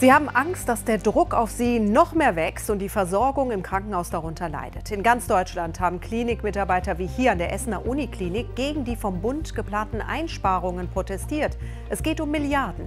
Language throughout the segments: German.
Sie haben Angst, dass der Druck auf sie noch mehr wächst und die Versorgung im Krankenhaus darunter leidet. In ganz Deutschland haben Klinikmitarbeiter wie hier an der Essener Uniklinik gegen die vom Bund geplanten Einsparungen protestiert. Es geht um Milliarden.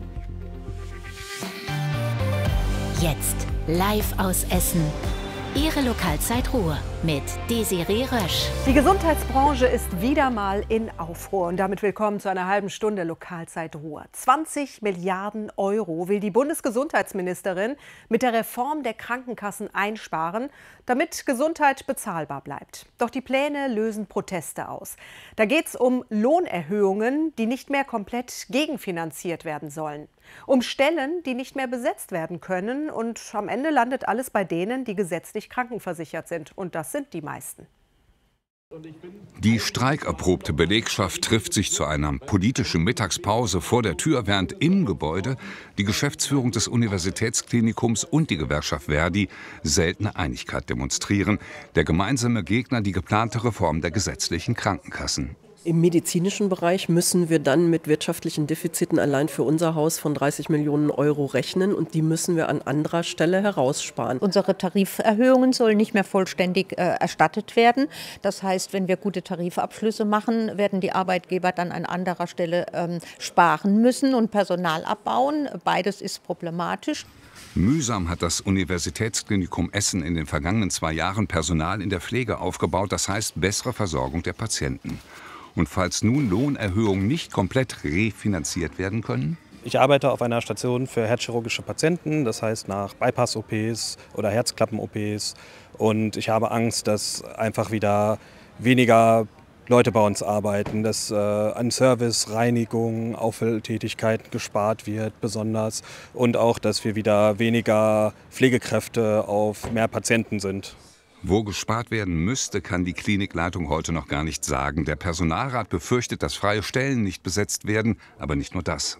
Jetzt live aus Essen. Ihre Lokalzeit Ruhr mit Desiree Rösch. Die Gesundheitsbranche ist wieder mal in Aufruhr. Und damit willkommen zu einer halben Stunde Lokalzeit Ruhr. 20 Milliarden Euro will die Bundesgesundheitsministerin mit der Reform der Krankenkassen einsparen, damit Gesundheit bezahlbar bleibt. Doch die Pläne lösen Proteste aus. Da geht es um Lohnerhöhungen, die nicht mehr komplett gegenfinanziert werden sollen. Um Stellen, die nicht mehr besetzt werden können. Und am Ende landet alles bei denen, die gesetzlich krankenversichert sind. Und das sind die meisten. Die streikerprobte Belegschaft trifft sich zu einer politischen Mittagspause vor der Tür, während im Gebäude die Geschäftsführung des Universitätsklinikums und die Gewerkschaft ver.di seltene Einigkeit demonstrieren. Der gemeinsame Gegner die geplante Reform der gesetzlichen Krankenkassen. Im medizinischen Bereich müssen wir dann mit wirtschaftlichen Defiziten allein für unser Haus von 30 Millionen Euro rechnen und die müssen wir an anderer Stelle heraussparen. Unsere Tariferhöhungen sollen nicht mehr vollständig erstattet werden. Das heißt, wenn wir gute Tarifabschlüsse machen, werden die Arbeitgeber dann an anderer Stelle sparen müssen und Personal abbauen. Beides ist problematisch. Mühsam hat das Universitätsklinikum Essen in den vergangenen 2 Jahren Personal in der Pflege aufgebaut, das heißt bessere Versorgung der Patienten. Und falls nun Lohnerhöhungen nicht komplett refinanziert werden können? Ich arbeite auf einer Station für herzchirurgische Patienten, das heißt nach Bypass-OPs oder Herzklappen-OPs. Und ich habe Angst, dass einfach wieder weniger Leute bei uns arbeiten, dass an Service, Reinigung, Auffülltätigkeiten gespart wird besonders. Und auch, dass wir wieder weniger Pflegekräfte auf mehr Patienten sind. Wo gespart werden müsste, kann die Klinikleitung heute noch gar nicht sagen. Der Personalrat befürchtet, dass freie Stellen nicht besetzt werden, aber nicht nur das.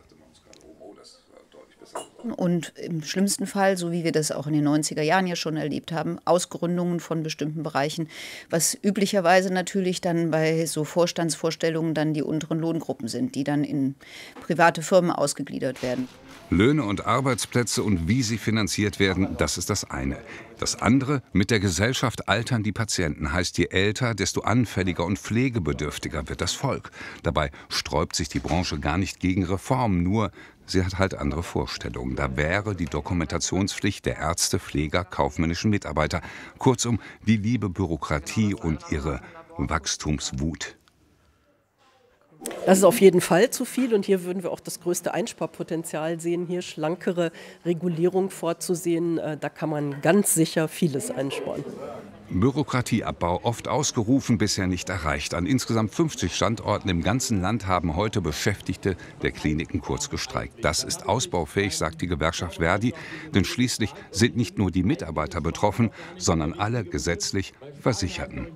Und im schlimmsten Fall, so wie wir das auch in den 90er Jahren ja schon erlebt haben, Ausgründungen von bestimmten Bereichen, was üblicherweise natürlich dann bei so Vorstandsvorstellungen dann die unteren Lohngruppen sind, die dann in private Firmen ausgegliedert werden. Löhne und Arbeitsplätze und wie sie finanziert werden, das ist das eine. Das andere, mit der Gesellschaft altern die Patienten. Heißt, je älter, desto anfälliger und pflegebedürftiger wird das Volk. Dabei sträubt sich die Branche gar nicht gegen Reformen, nur sie hat halt andere Vorstellungen. Da wäre die Dokumentationspflicht der Ärzte, Pfleger, kaufmännischen Mitarbeiter. Kurzum, die liebe Bürokratie und ihre Wachstumswut. Das ist auf jeden Fall zu viel und hier würden wir auch das größte Einsparpotenzial sehen, hier schlankere Regulierung vorzusehen. Da kann man ganz sicher vieles einsparen. Bürokratieabbau oft ausgerufen, bisher nicht erreicht. An insgesamt 50 Standorten im ganzen Land haben heute Beschäftigte der Kliniken kurz gestreikt. Das ist ausbaufähig, sagt die Gewerkschaft ver.di, denn schließlich sind nicht nur die Mitarbeiter betroffen, sondern alle gesetzlich Versicherten.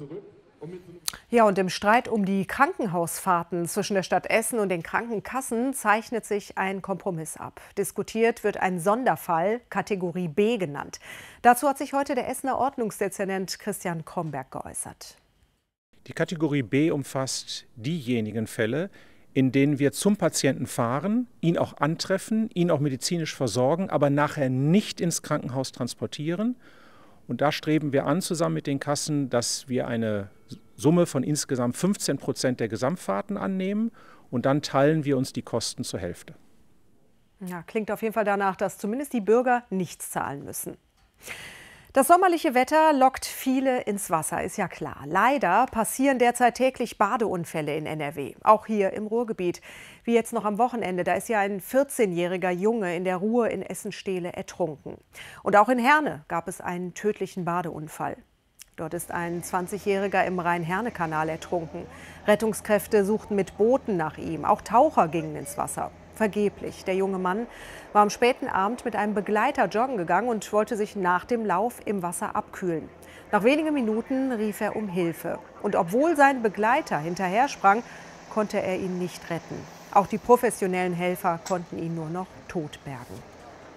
Ja, und im Streit um die Krankenhausfahrten zwischen der Stadt Essen und den Krankenkassen zeichnet sich ein Kompromiss ab. Diskutiert wird ein Sonderfall, Kategorie B genannt. Dazu hat sich heute der Essener Ordnungsdezernent Christian Kromberg geäußert. Die Kategorie B umfasst diejenigen Fälle, in denen wir zum Patienten fahren, ihn auch antreffen, ihn auch medizinisch versorgen, aber nachher nicht ins Krankenhaus transportieren. Und da streben wir an, zusammen mit den Kassen, dass wir eine Summe von insgesamt 15% der Gesamtfahrten annehmen und dann teilen wir uns die Kosten zur Hälfte. Ja, klingt auf jeden Fall danach, dass zumindest die Bürger nichts zahlen müssen. Das sommerliche Wetter lockt viele ins Wasser, ist ja klar. Leider passieren derzeit täglich Badeunfälle in NRW, auch hier im Ruhrgebiet. Wie jetzt noch am Wochenende, da ist ja ein 14-jähriger Junge in der Ruhr in Essen-Stehle ertrunken. Und auch in Herne gab es einen tödlichen Badeunfall. Dort ist ein 20-Jähriger im Rhein-Herne-Kanal ertrunken. Rettungskräfte suchten mit Booten nach ihm. Auch Taucher gingen ins Wasser. Vergeblich. Der junge Mann war am späten Abend mit einem Begleiter joggen gegangen und wollte sich nach dem Lauf im Wasser abkühlen. Nach wenigen Minuten rief er um Hilfe. Und obwohl sein Begleiter hinterher sprang, konnte er ihn nicht retten. Auch die professionellen Helfer konnten ihn nur noch tot bergen.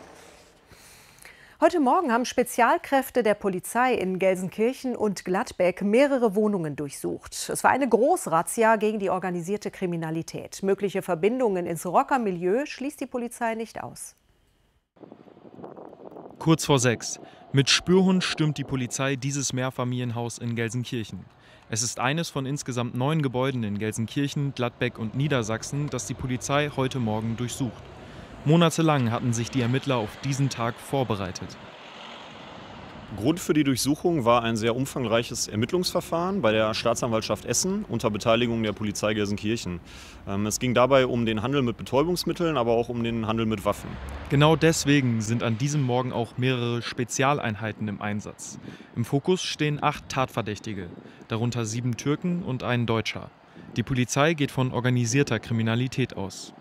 Heute Morgen haben Spezialkräfte der Polizei in Gelsenkirchen und Gladbeck mehrere Wohnungen durchsucht. Es war eine Großrazzia gegen die organisierte Kriminalität. Mögliche Verbindungen ins Rockermilieu schließt die Polizei nicht aus. Kurz vor 6. Mit Spürhund stürmt die Polizei dieses Mehrfamilienhaus in Gelsenkirchen. Es ist eines von insgesamt 9 Gebäuden in Gelsenkirchen, Gladbeck und Niedersachsen, das die Polizei heute Morgen durchsucht. Monatelang hatten sich die Ermittler auf diesen Tag vorbereitet. Grund für die Durchsuchung war ein sehr umfangreiches Ermittlungsverfahren bei der Staatsanwaltschaft Essen unter Beteiligung der Polizei Gelsenkirchen. Es ging dabei um den Handel mit Betäubungsmitteln, aber auch um den Handel mit Waffen. Genau deswegen sind an diesem Morgen auch mehrere Spezialeinheiten im Einsatz. Im Fokus stehen 8 Tatverdächtige, darunter 7 Türken und ein Deutscher. Die Polizei geht von organisierter Kriminalität aus.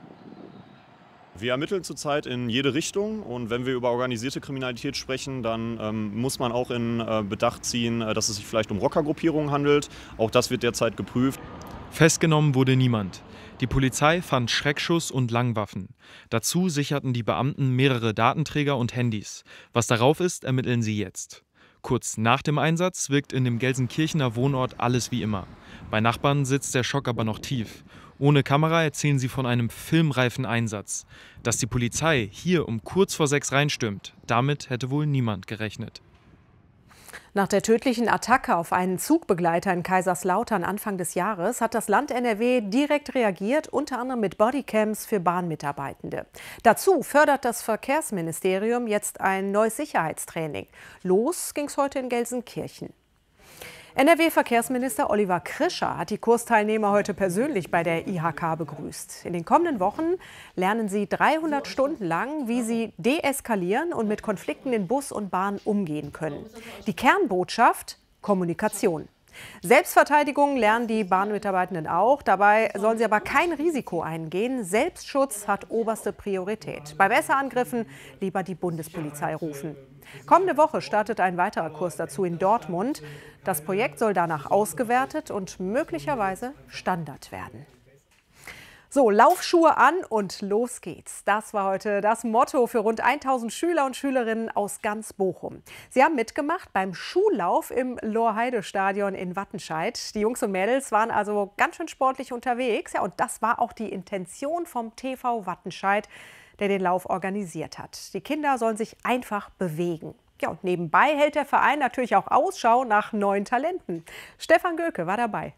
Wir ermitteln zurzeit in jede Richtung und wenn wir über organisierte Kriminalität sprechen, dann muss man auch in Bedacht ziehen, dass es sich vielleicht um Rockergruppierungen handelt. Auch das wird derzeit geprüft. Festgenommen wurde niemand. Die Polizei fand Schreckschuss und Langwaffen. Dazu sicherten die Beamten mehrere Datenträger und Handys. Was darauf ist, ermitteln sie jetzt. Kurz nach dem Einsatz wirkt in dem Gelsenkirchener Wohnort alles wie immer. Bei Nachbarn sitzt der Schock aber noch tief. Ohne Kamera erzählen sie von einem filmreifen Einsatz. Dass die Polizei hier um kurz vor 6 reinstürmt, damit hätte wohl niemand gerechnet. Nach der tödlichen Attacke auf einen Zugbegleiter in Kaiserslautern Anfang des Jahres hat das Land NRW direkt reagiert, unter anderem mit Bodycams für Bahnmitarbeitende. Dazu fördert das Verkehrsministerium jetzt ein neues Sicherheitstraining. Los ging's heute in Gelsenkirchen. NRW-Verkehrsminister Oliver Krischer hat die Kursteilnehmer heute persönlich bei der IHK begrüßt. In den kommenden Wochen lernen sie 300 Stunden lang, wie sie deeskalieren und mit Konflikten in Bus und Bahn umgehen können. Die Kernbotschaft: Kommunikation. Selbstverteidigung lernen die Bahnmitarbeitenden auch. Dabei sollen sie aber kein Risiko eingehen. Selbstschutz hat oberste Priorität. Bei Messerangriffen lieber die Bundespolizei rufen. Kommende Woche startet ein weiterer Kurs dazu in Dortmund. Das Projekt soll danach ausgewertet und möglicherweise Standard werden. So, Laufschuhe an und los geht's. Das war heute das Motto für rund 1000 Schüler und Schülerinnen aus ganz Bochum. Sie haben mitgemacht beim Schuhlauf im Lorheide-Stadion in Wattenscheid. Die Jungs und Mädels waren also ganz schön sportlich unterwegs. Ja, und das war auch die Intention vom TV Wattenscheid, der den Lauf organisiert hat. Die Kinder sollen sich einfach bewegen. Ja, und nebenbei hält der Verein natürlich auch Ausschau nach neuen Talenten. Stefan Göke war dabei.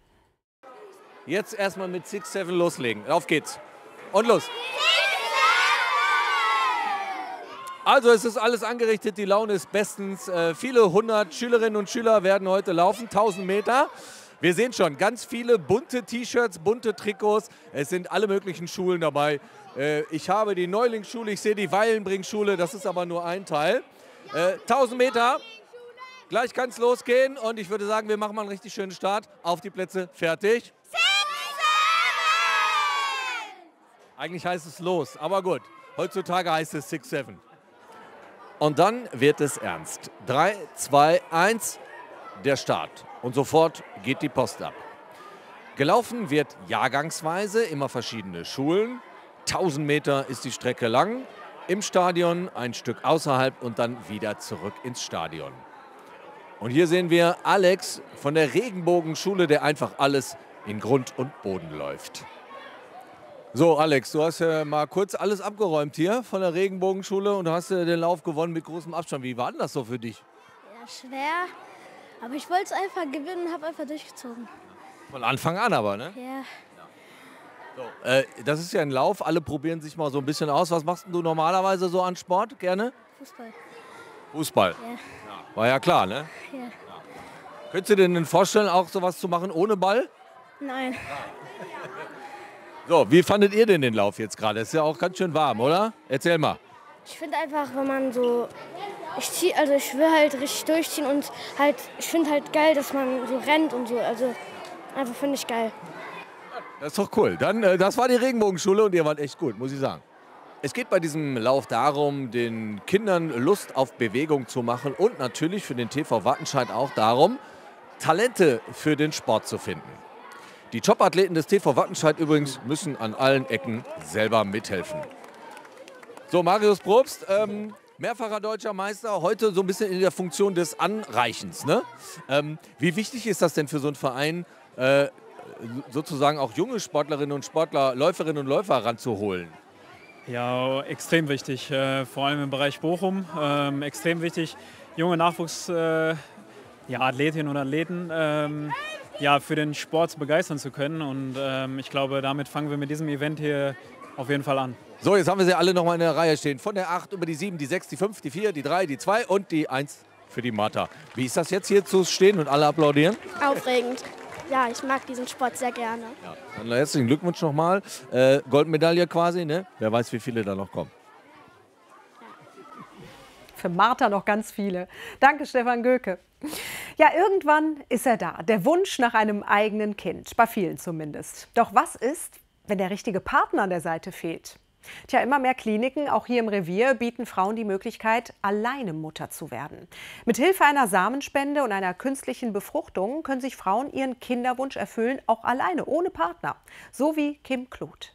Jetzt erstmal mit 6-7 loslegen. Auf geht's. Und los. Also es ist alles angerichtet, die Laune ist bestens. Viele 100 Schülerinnen und Schüler werden heute laufen, 1000 Meter. Wir sehen schon ganz viele bunte T-Shirts, bunte Trikots. Es sind alle möglichen Schulen dabei. Ich habe die Neulingsschule, ich sehe die Weilenbring-Schule, das ist aber nur ein Teil. 1000 Meter, gleich kann es losgehen und ich würde sagen, wir machen mal einen richtig schönen Start. Auf die Plätze, fertig. Eigentlich heißt es los, aber gut. Heutzutage heißt es 6-7. Und dann wird es ernst. 3, 2, 1, der Start. Und sofort geht die Post ab. Gelaufen wird jahrgangsweise, immer verschiedene Schulen. 1000 Meter ist die Strecke lang. Im Stadion, ein Stück außerhalb und dann wieder zurück ins Stadion. Und hier sehen wir Alex von der Regenbogenschule, der einfach alles in Grund und Boden läuft. So, Alex, du hast ja mal kurz alles abgeräumt hier von der Regenbogenschule und du hast den Lauf gewonnen mit großem Abstand. Wie war denn das so für dich? Ja, schwer, aber ich wollte es einfach gewinnen und habe einfach durchgezogen. Von Anfang an aber, ne? Ja. So, das ist ja ein Lauf, alle probieren sich mal so ein bisschen aus. Was machst du normalerweise so an Sport gerne? Fußball. Fußball? Ja. War ja klar, ne? Ja. Könntest du dir denn vorstellen, auch sowas zu machen ohne Ball? Nein. So, wie fandet ihr denn den Lauf jetzt gerade? Ist ja auch ganz schön warm, oder? Erzähl mal. Ich finde einfach, wenn man so, ich will halt richtig durchziehen und halt, ich finde halt geil, dass man so rennt und so, also einfach finde ich geil. Das ist doch cool. Dann, das war die Regenbogenschule und ihr wart echt gut, muss ich sagen. Es geht bei diesem Lauf darum, den Kindern Lust auf Bewegung zu machen und natürlich für den TV Wattenscheid auch darum, Talente für den Sport zu finden. Die Top-Athleten des TV Wattenscheid übrigens müssen an allen Ecken selber mithelfen. So, Marius Probst, mehrfacher deutscher Meister, heute so ein bisschen in der Funktion des Anreichens, ne? Wie wichtig ist das denn für so einen Verein, sozusagen auch junge Sportlerinnen und Sportler, Läuferinnen und Läufer ranzuholen? Ja, extrem wichtig, vor allem im Bereich Bochum. Extrem wichtig, junge Athletinnen und Athleten für den Sport begeistern zu können. Und ich glaube, damit fangen wir mit diesem Event hier auf jeden Fall an. So, jetzt haben wir sie alle noch mal in der Reihe stehen. Von der 8 über die 7, die 6, die 5, die 4, die 3, die 2 und die 1 für die Martha. Wie ist das jetzt hier zu stehen und alle applaudieren? Aufregend. Ja, ich mag diesen Sport sehr gerne. Ja. Dann herzlichen Glückwunsch nochmal. Goldmedaille quasi, ne? Wer weiß, wie viele da noch kommen. Für Martha noch ganz viele. Danke, Stefan Göke. Ja, irgendwann ist er da. Der Wunsch nach einem eigenen Kind. Bei vielen zumindest. Doch was ist, wenn der richtige Partner an der Seite fehlt? Tja, immer mehr Kliniken, auch hier im Revier, bieten Frauen die Möglichkeit, alleine Mutter zu werden. Mit Hilfe einer Samenspende und einer künstlichen Befruchtung können sich Frauen ihren Kinderwunsch erfüllen, auch alleine, ohne Partner. So wie Kim Kloth.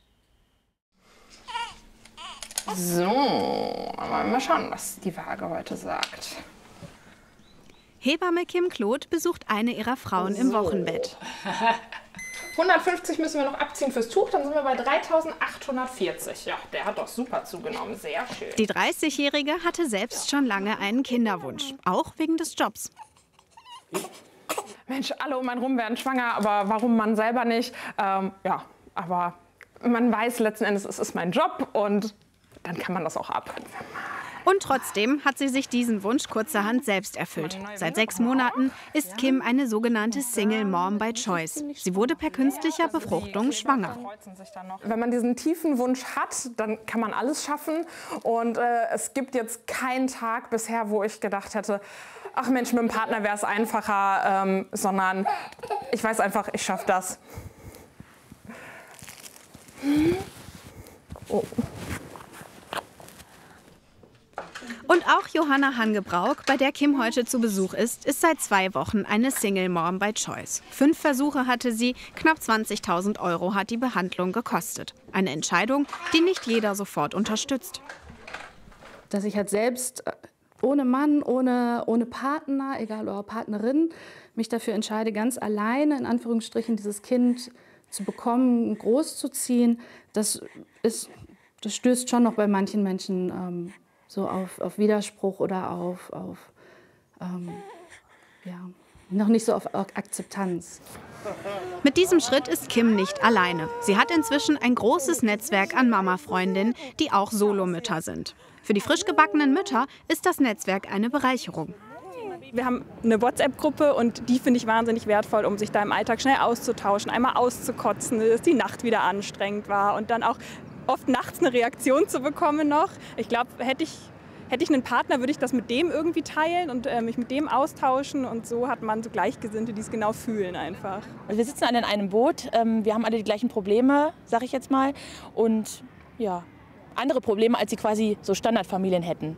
So, aber mal schauen, was die Waage heute sagt. Hebamme Kim Kloth besucht eine ihrer Frauen im Wochenbett. 150 müssen wir noch abziehen fürs Tuch, dann sind wir bei 3.840. Ja, der hat doch super zugenommen, sehr schön. Die 30-Jährige hatte selbst schon lange einen Kinderwunsch, auch wegen des Jobs. Mensch, alle um einen rum werden schwanger, aber warum man selber nicht? Ja, aber man weiß letzten Endes, es ist mein Job und dann kann man das auch ab. Und trotzdem hat sie sich diesen Wunsch kurzerhand selbst erfüllt. Seit 6 Monaten ist Kim eine sogenannte Single Mom by Choice. Sie wurde per künstlicher Befruchtung schwanger. Wenn man diesen tiefen Wunsch hat, dann kann man alles schaffen. Und es gibt jetzt keinen Tag bisher, wo ich gedacht hätte, ach Mensch, mit dem Partner wäre es einfacher, sondern ich weiß einfach, ich schaffe das. Oh. Und auch Johanna Hangebrauch, bei der Kim heute zu Besuch ist seit 2 Wochen eine Single Mom by Choice. 5 Versuche hatte sie, knapp 20.000 € hat die Behandlung gekostet. Eine Entscheidung, die nicht jeder sofort unterstützt. Dass ich halt selbst ohne Mann, ohne Partner, egal oder Partnerin, mich dafür entscheide, ganz alleine in Anführungsstrichen dieses Kind zu bekommen, großzuziehen, das stößt schon noch bei manchen Menschen so auf Widerspruch oder noch nicht so auf Akzeptanz. Mit diesem Schritt ist Kim nicht alleine. Sie hat inzwischen ein großes Netzwerk an Mama-Freundinnen, die auch Solomütter sind. Für die frisch gebackenen Mütter ist das Netzwerk eine Bereicherung. Wir haben eine WhatsApp-Gruppe und die finde ich wahnsinnig wertvoll, um sich da im Alltag schnell auszutauschen, einmal auszukotzen, dass die Nacht wieder anstrengend war und dann auch oft nachts eine Reaktion zu bekommen noch. Ich glaube, hätte ich einen Partner, würde ich das mit dem irgendwie teilen und mich mit dem austauschen. Und so hat man so Gleichgesinnte, die es genau fühlen einfach. Also wir sitzen alle in einem Boot. Wir haben alle die gleichen Probleme, sage ich jetzt mal. Und ja, andere Probleme, als sie quasi so Standardfamilien hätten.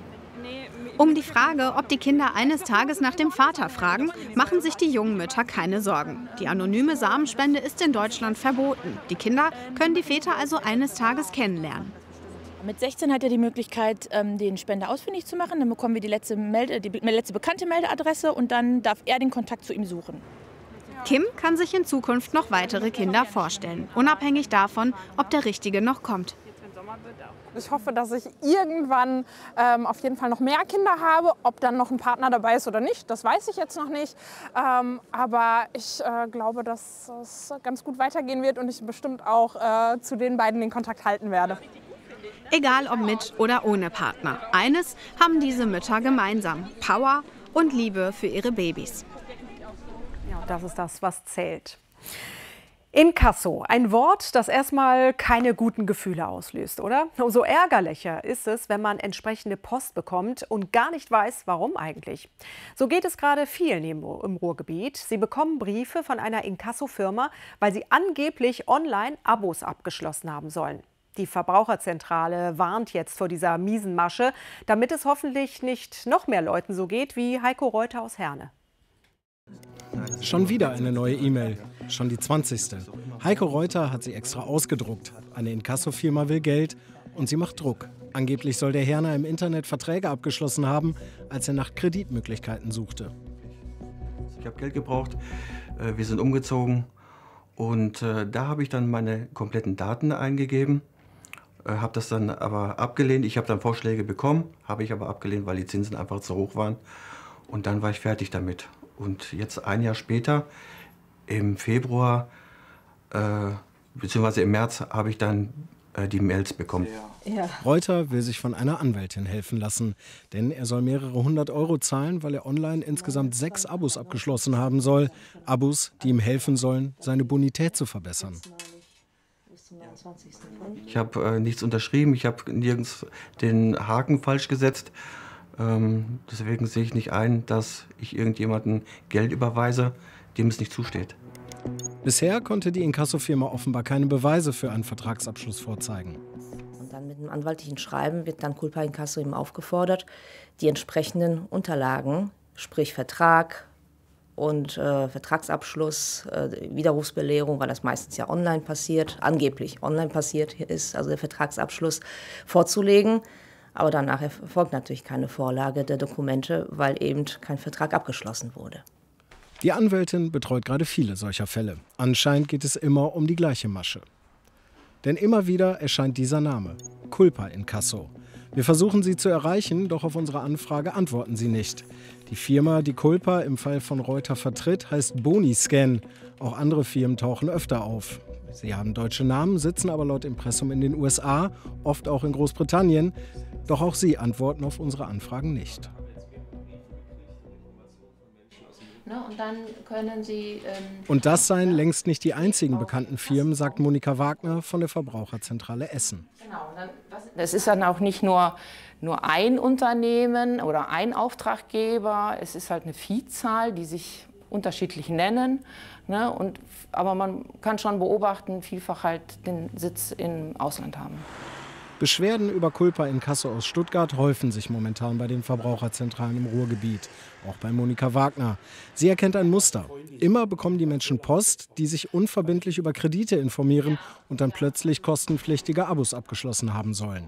Um die Frage, ob die Kinder eines Tages nach dem Vater fragen, machen sich die jungen Mütter keine Sorgen. Die anonyme Samenspende ist in Deutschland verboten. Die Kinder können die Väter also eines Tages kennenlernen. Mit 16 hat er die Möglichkeit, den Spender ausfindig zu machen. Dann bekommen wir die letzte bekannte Meldeadresse und dann darf er den Kontakt zu ihm suchen. Kim kann sich in Zukunft noch weitere Kinder vorstellen, unabhängig davon, ob der Richtige noch kommt. Ich hoffe, dass ich irgendwann auf jeden Fall noch mehr Kinder habe. Ob dann noch ein Partner dabei ist oder nicht, das weiß ich jetzt noch nicht. Aber ich glaube, dass es ganz gut weitergehen wird und ich bestimmt auch zu den beiden den Kontakt halten werde. Egal ob mit oder ohne Partner. Eines haben diese Mütter gemeinsam: Power und Liebe für ihre Babys. Ja, das ist das, was zählt. Inkasso, ein Wort, das erstmal keine guten Gefühle auslöst, oder? Umso ärgerlicher ist es, wenn man entsprechende Post bekommt und gar nicht weiß, warum eigentlich. So geht es gerade vielen im Ruhrgebiet. Sie bekommen Briefe von einer Inkasso-Firma, weil sie angeblich online Abos abgeschlossen haben sollen. Die Verbraucherzentrale warnt jetzt vor dieser miesen Masche, damit es hoffentlich nicht noch mehr Leuten so geht wie Heiko Reuter aus Herne. Schon wieder eine neue E-Mail, schon die 20. Heiko Reuter hat sie extra ausgedruckt. Eine Inkasso-Firma will Geld und sie macht Druck. Angeblich soll der Herner im Internet Verträge abgeschlossen haben, als er nach Kreditmöglichkeiten suchte. Ich habe Geld gebraucht, wir sind umgezogen und da habe ich dann meine kompletten Daten eingegeben. habe das dann aber abgelehnt. Ich habe dann Vorschläge bekommen, habe ich aber abgelehnt, weil die Zinsen einfach zu hoch waren. Und dann war ich fertig damit. Und jetzt ein Jahr später, im Februar bzw. im März, habe ich dann die Mails bekommen. Ja. Reuter will sich von einer Anwältin helfen lassen, denn er soll mehrere 100 € zahlen, weil er online insgesamt 6 Abos abgeschlossen haben soll. Abos, die ihm helfen sollen, seine Bonität zu verbessern. Ich habe nichts unterschrieben, ich habe nirgends den Haken falsch gesetzt. Deswegen sehe ich nicht ein, dass ich irgendjemandem Geld überweise, dem es nicht zusteht. Bisher konnte die Inkassofirma offenbar keine Beweise für einen Vertragsabschluss vorzeigen. Und dann mit einem anwaltlichen Schreiben wird dann Culpa Inkasso eben aufgefordert, die entsprechenden Unterlagen, sprich Vertrag und Vertragsabschluss, Widerrufsbelehrung, weil das meistens ja online passiert, angeblich online passiert ist, also der Vertragsabschluss vorzulegen. Aber danach erfolgt natürlich keine Vorlage der Dokumente, weil eben kein Vertrag abgeschlossen wurde. Die Anwältin betreut gerade viele solcher Fälle. Anscheinend geht es immer um die gleiche Masche. Denn immer wieder erscheint dieser Name, Culpa Inkasso. Wir versuchen sie zu erreichen, doch auf unsere Anfrage antworten sie nicht. Die Firma, die Culpa im Fall von Reuter vertritt, heißt Boniscan. Auch andere Firmen tauchen öfter auf. Sie haben deutsche Namen, sitzen aber laut Impressum in den USA, oft auch in Großbritannien. Doch auch sie antworten auf unsere Anfragen nicht. Und dann können Sie. Und das seien längst nicht die einzigen bekannten Firmen, sagt Monika Wagner von der Verbraucherzentrale Essen. Genau. Es ist dann auch nicht nur ein Unternehmen oder ein Auftraggeber. Es ist halt eine Vielzahl, die sich unterschiedlich nennen. Ne? Aber man kann schon beobachten, vielfach halt den Sitz im Ausland haben. Beschwerden über Culpa Inkasso aus Stuttgart häufen sich momentan bei den Verbraucherzentralen im Ruhrgebiet. Auch bei Monika Wagner. Sie erkennt ein Muster. Immer bekommen die Menschen Post, die sich unverbindlich über Kredite informieren und dann plötzlich kostenpflichtige Abos abgeschlossen haben sollen.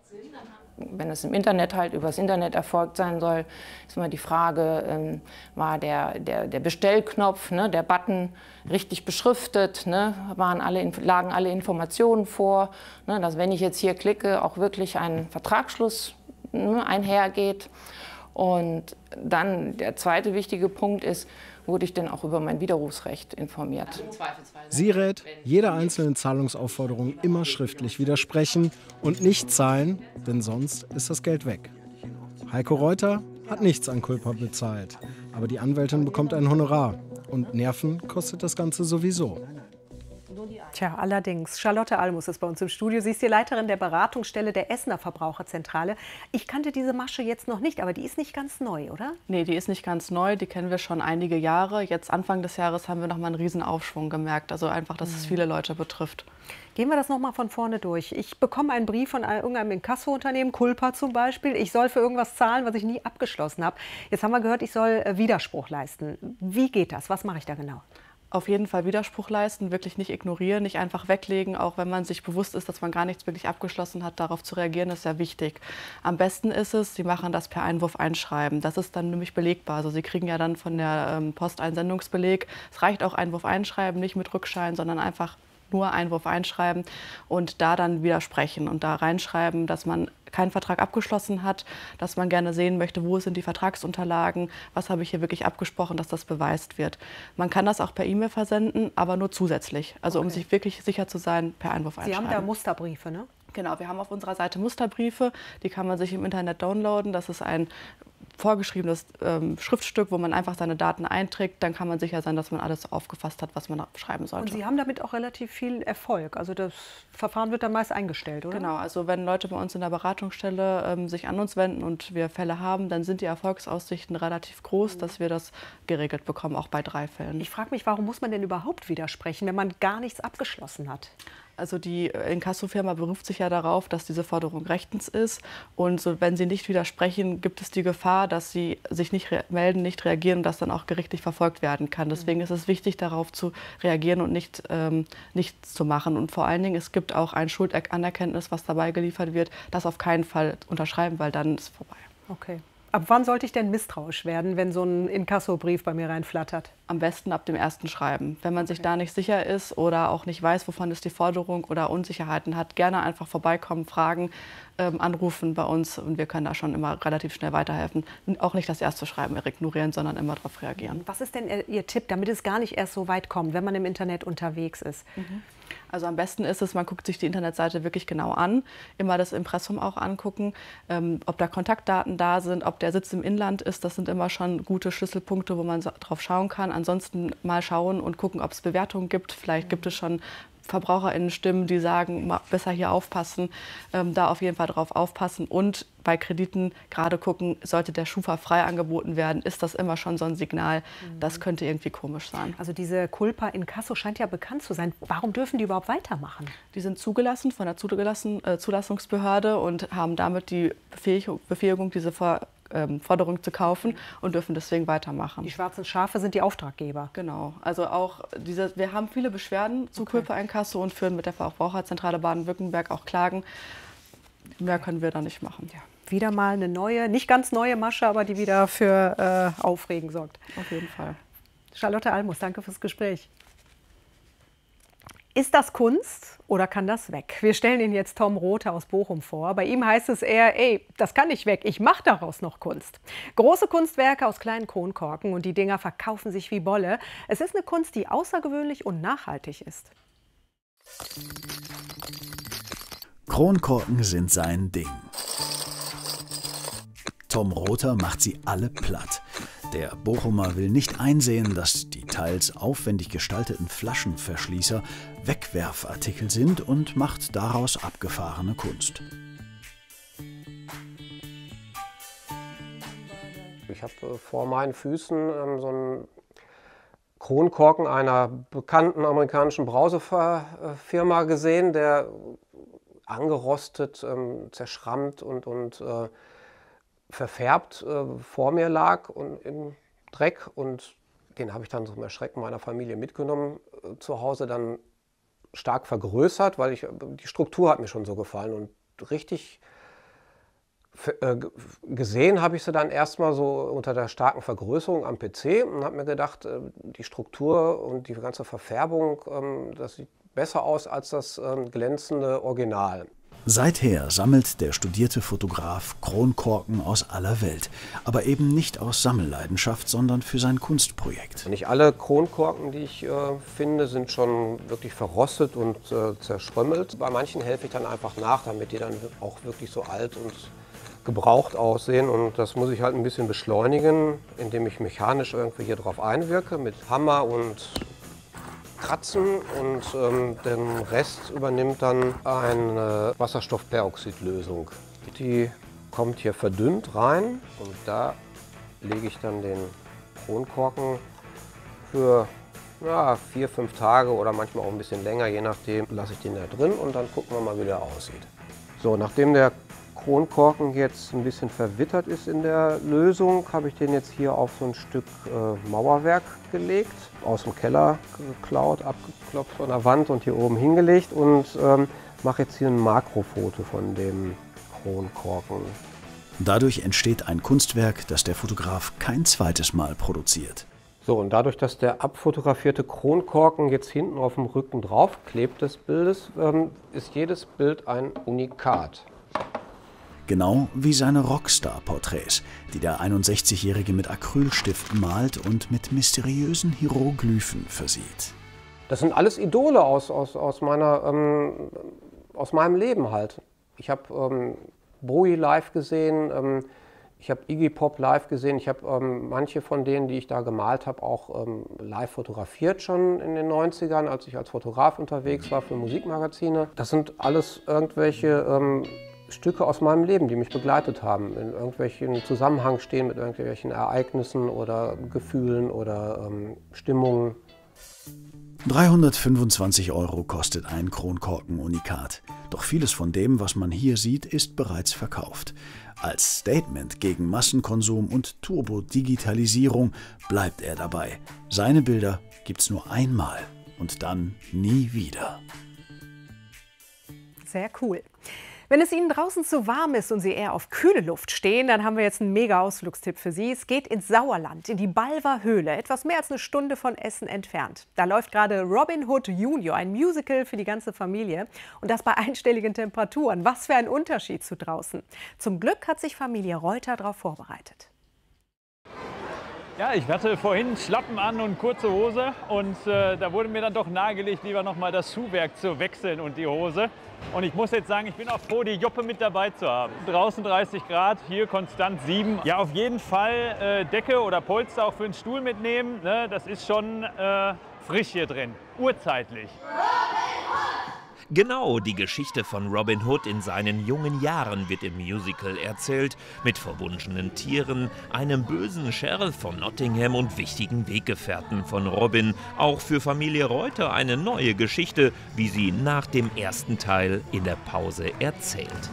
Wenn es im Internet halt übers Internet erfolgt sein soll, ist immer die Frage, war der Bestellknopf, ne, der Button richtig beschriftet, ne, lagen alle Informationen vor, ne, dass wenn ich jetzt hier klicke, auch wirklich ein Vertragsschluss einhergeht. Und dann der zweite wichtige Punkt ist, wurde ich denn auch über mein Widerrufsrecht informiert. Sie rät, jeder einzelnen Zahlungsaufforderung immer schriftlich widersprechen und nicht zahlen, denn sonst ist das Geld weg. Heiko Reuter hat nichts an Culpa bezahlt, aber die Anwältin bekommt ein Honorar. Und Nerven kostet das Ganze sowieso. Tja, allerdings. Charlotte Almus ist bei uns im Studio. Sie ist die Leiterin der Beratungsstelle der Essener Verbraucherzentrale. Ich kannte diese Masche jetzt noch nicht, aber die ist nicht ganz neu, oder? Nee, die ist nicht ganz neu. Die kennen wir schon einige Jahre. Jetzt Anfang des Jahres haben wir noch mal einen riesen Aufschwung gemerkt. Also einfach, dass es viele Leute betrifft. Gehen wir das noch mal von vorne durch. Ich bekomme einen Brief von irgendeinem Inkasso-Unternehmen, Culpa zum Beispiel. Ich soll für irgendwas zahlen, was ich nie abgeschlossen habe. Jetzt haben wir gehört, ich soll Widerspruch leisten. Wie geht das? Was mache ich da genau? Auf jeden Fall Widerspruch leisten, wirklich nicht ignorieren, nicht einfach weglegen, auch wenn man sich bewusst ist, dass man gar nichts wirklich abgeschlossen hat, darauf zu reagieren, ist sehr wichtig. Am besten ist es, Sie machen das per Einwurf einschreiben. Das ist dann nämlich belegbar. Also Sie kriegen ja dann von der Post einen Sendungsbeleg. Es reicht auch Einwurf einschreiben, nicht mit Rückschein, sondern einfach nur Einwurf einschreiben und da dann widersprechen und da reinschreiben, dass man keinen Vertrag abgeschlossen hat, dass man gerne sehen möchte, wo sind die Vertragsunterlagen, was habe ich hier wirklich abgesprochen, dass das beweist wird. Man kann das auch per E-Mail versenden, aber nur zusätzlich. Also um sich wirklich sicher zu sein, per Einwurf einschreiben. Sie haben da Musterbriefe, ne? Genau, wir haben auf unserer Seite Musterbriefe, die kann man sich im Internet downloaden. Das ist ein vorgeschriebenes Schriftstück, wo man einfach seine Daten einträgt. Dann kann man sicher sein, dass man alles aufgefasst hat, was man schreiben sollte. Und Sie haben damit auch relativ viel Erfolg. Also das Verfahren wird dann meist eingestellt, oder? Genau, also wenn Leute bei uns in der Beratungsstelle sich an uns wenden und wir Fälle haben, dann sind die Erfolgsaussichten relativ groß, dass wir das geregelt bekommen, auch bei 3 Fällen. Ich frage mich, warum muss man denn überhaupt widersprechen, wenn man gar nichts abgeschlossen hat? Also die Inkassofirma beruft sich ja darauf, dass diese Forderung rechtens ist. Und so, wenn sie nicht widersprechen, gibt es die Gefahr, dass sie sich nicht melden, nicht reagieren und das dann auch gerichtlich verfolgt werden kann. Deswegen ist es wichtig, darauf zu reagieren und nichts zu machen. Und vor allen Dingen, es gibt auch ein Schuldanerkenntnis, was dabei geliefert wird, das auf keinen Fall unterschreiben, weil dann ist es vorbei. Okay. Ab wann sollte ich denn misstrauisch werden, wenn so ein Inkassobrief bei mir reinflattert? Am besten ab dem ersten Schreiben. Wenn man sich da nicht sicher ist oder auch nicht weiß, wovon ist die Forderung oder Unsicherheiten hat, gerne einfach vorbeikommen, fragen, anrufen bei uns und wir können da schon immer relativ schnell weiterhelfen. Und auch nicht das erste Schreiben ignorieren, sondern immer darauf reagieren. Was ist denn Ihr Tipp, damit es gar nicht erst so weit kommt, wenn man im Internet unterwegs ist? Also am besten ist es, man guckt sich die Internetseite wirklich genau an, immer das Impressum auch angucken, ob da Kontaktdaten da sind, ob der Sitz im Inland ist. Das sind immer schon gute Schlüsselpunkte, wo man drauf schauen kann. Ansonsten mal schauen und gucken, ob es Bewertungen gibt. Vielleicht gibt es schon VerbraucherInnen-Stimmen, die sagen, besser hier aufpassen, da auf jeden Fall drauf aufpassen. Und bei Krediten gerade gucken, sollte der Schufa frei angeboten werden, ist das immer schon so ein Signal, das könnte irgendwie komisch sein. Also diese Culpa Inkasso scheint ja bekannt zu sein. Warum dürfen die überhaupt weitermachen? Die sind zugelassen von der Zulassungsbehörde und haben damit die Befähigung, diese Forderung zu kaufen und dürfen deswegen weitermachen. Die schwarzen Schafe sind die Auftraggeber. Genau. Also auch wir haben viele Beschwerden zu Culpa Inkasso und führen mit der Verbraucherzentrale Baden-Württemberg auch Klagen. Mehr können wir da nicht machen. Ja. Wieder mal eine neue, nicht ganz neue Masche, aber die wieder für Aufregen sorgt. Auf jeden Fall. Charlotte Almus, danke fürs Gespräch. Ist das Kunst oder kann das weg? Wir stellen Ihnen jetzt Tom Rothe aus Bochum vor. Bei ihm heißt es eher, ey, das kann nicht weg, ich mache daraus noch Kunst. Große Kunstwerke aus kleinen Kronkorken und die Dinger verkaufen sich wie Bolle. Es ist eine Kunst, die außergewöhnlich und nachhaltig ist. Kronkorken sind sein Ding. Tom Rothe macht sie alle platt. Der Bochumer will nicht einsehen, dass die teils aufwendig gestalteten Flaschenverschließer Wegwerfartikel sind und macht daraus abgefahrene Kunst. Ich habe vor meinen Füßen so einen Kronkorken einer bekannten amerikanischen Brausefirma gesehen, der angerostet, zerschrammt und verfärbt vor mir lag und im Dreck, und den habe ich dann zum Erschrecken meiner Familie mitgenommen, zu Hause dann stark vergrößert, weil die Struktur hat mir schon so gefallen, und richtig gesehen habe ich sie dann erstmal so unter der starken Vergrößerung am PC und habe mir gedacht, die Struktur und die ganze Verfärbung, das sieht besser aus als das glänzende Original. Seither sammelt der studierte Fotograf Kronkorken aus aller Welt, aber eben nicht aus Sammelleidenschaft, sondern für sein Kunstprojekt. Nicht alle Kronkorken, die ich finde, sind schon wirklich verrostet und zerschrömmelt. Bei manchen helfe ich dann einfach nach, damit die dann auch wirklich so alt und gebraucht aussehen, und das muss ich halt ein bisschen beschleunigen, indem ich mechanisch irgendwie hier drauf einwirke mit Hammer und Kratzen, und den Rest übernimmt dann eine Wasserstoffperoxidlösung. Die kommt hier verdünnt rein, und da lege ich dann den Kronkorken für 4-5 Tage oder manchmal auch ein bisschen länger, je nachdem, lasse ich den da drin, und dann gucken wir mal, wie der aussieht. So, nachdem der Kronkorken jetzt ein bisschen verwittert ist in der Lösung, habe ich den jetzt hier auf so ein Stück Mauerwerk gelegt, aus dem Keller geklaut, abgeklopft von der Wand und hier oben hingelegt, und mache jetzt hier ein Makrofoto von dem Kronkorken. Dadurch entsteht ein Kunstwerk, das der Fotograf kein zweites Mal produziert. So, und dadurch, dass der abfotografierte Kronkorken jetzt hinten auf dem Rücken drauf klebt des Bildes, ist jedes Bild ein Unikat. Genau wie seine Rockstar-Porträts, die der 61-Jährige mit Acrylstiften malt und mit mysteriösen Hieroglyphen versieht. Das sind alles Idole aus meinem Leben halt. Ich habe Bowie live gesehen, ich habe Iggy Pop live gesehen, ich habe manche von denen, die ich da gemalt habe, auch live fotografiert schon in den 90ern, als ich als Fotograf unterwegs war für Musikmagazine. Das sind alles irgendwelche Stücke aus meinem Leben, die mich begleitet haben, in irgendwelchen Zusammenhang stehen mit irgendwelchen Ereignissen oder Gefühlen oder Stimmungen. 325 € kostet ein Kronkorken-Unikat. Doch vieles von dem, was man hier sieht, ist bereits verkauft. Als Statement gegen Massenkonsum und Turbo-Digitalisierung bleibt er dabei. Seine Bilder gibt's nur einmal und dann nie wieder. Sehr cool. Wenn es Ihnen draußen zu warm ist und Sie eher auf kühle Luft stehen, dann haben wir jetzt einen Mega-Ausflugstipp für Sie. Es geht ins Sauerland, in die Balver Höhle, etwas mehr als eine Stunde von Essen entfernt. Da läuft gerade Robin Hood Junior, ein Musical für die ganze Familie. Und das bei einstelligen Temperaturen. Was für ein Unterschied zu draußen. Zum Glück hat sich Familie Reuter darauf vorbereitet. Ja, ich hatte vorhin Schlappen an und kurze Hose und da wurde mir dann doch nahegelegt, lieber noch mal das Schuhwerk zu wechseln und die Hose. Und ich muss jetzt sagen, ich bin auch froh, die Joppe mit dabei zu haben. Draußen 30 Grad, hier konstant 7. Ja, auf jeden Fall Decke oder Polster auch für den Stuhl mitnehmen. Ne? Das ist schon frisch hier drin, urzeitlich. Genau, die Geschichte von Robin Hood in seinen jungen Jahren wird im Musical erzählt, mit verwunschenen Tieren, einem bösen Sheriff von Nottingham und wichtigen Weggefährten von Robin. Auch für Familie Reuter eine neue Geschichte, wie sie nach dem ersten Teil in der Pause erzählt.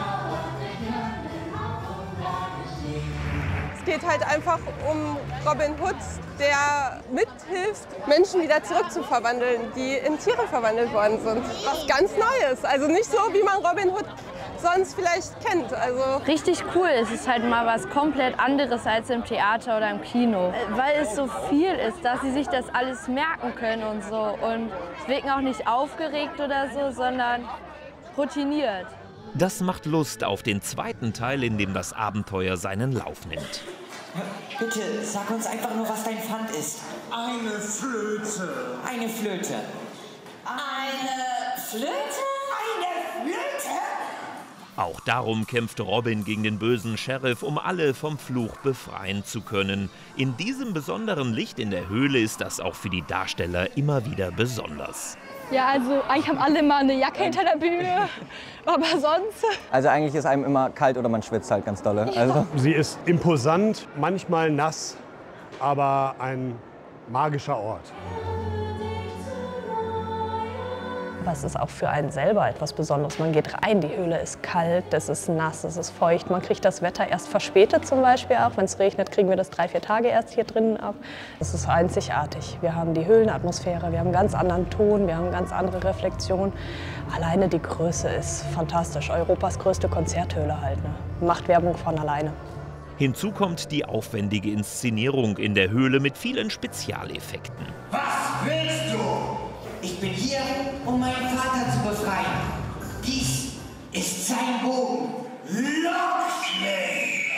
Es geht halt einfach um Robin Hood, der mithilft, Menschen wieder zurückzuverwandeln, die in Tiere verwandelt worden sind. Was ganz Neues, also nicht so, wie man Robin Hood sonst vielleicht kennt. Also richtig cool, es ist halt mal was komplett anderes als im Theater oder im Kino. Weil es so viel ist, dass sie sich das alles merken können und so. Und es wirken auch nicht aufgeregt oder so, sondern routiniert. Das macht Lust auf den zweiten Teil, in dem das Abenteuer seinen Lauf nimmt. Bitte, sag uns einfach nur, was dein Pfand ist. Eine Flöte. Eine Flöte. Eine Flöte? Eine Flöte? Auch darum kämpft Robin gegen den bösen Sheriff, um alle vom Fluch befreien zu können. In diesem besonderen Licht in der Höhle ist das auch für die Darsteller immer wieder besonders. Ja, also eigentlich haben alle mal eine Jacke hinter der Bühne, aber sonst... Also eigentlich ist einem immer kalt oder man schwitzt halt ganz dolle. Ja. Also. Sie ist imposant, manchmal nass, aber ein magischer Ort. Aber es ist auch für einen selber etwas Besonderes. Man geht rein, die Höhle ist kalt, es ist nass, es ist feucht. Man kriegt das Wetter erst verspätet zum Beispiel ab. Wenn es regnet, kriegen wir das 3-4 Tage erst hier drinnen ab. Es ist einzigartig. Wir haben die Höhlenatmosphäre, wir haben einen ganz anderen Ton, wir haben eine ganz andere Reflexion. Alleine die Größe ist fantastisch. Europas größte Konzerthöhle halt. Ne? Macht Werbung von alleine. Hinzu kommt die aufwendige Inszenierung in der Höhle mit vielen Spezialeffekten. Was willst du? Ich bin hier, um meinen Vater zu befreien. Dies ist sein Bogen. Lock mich!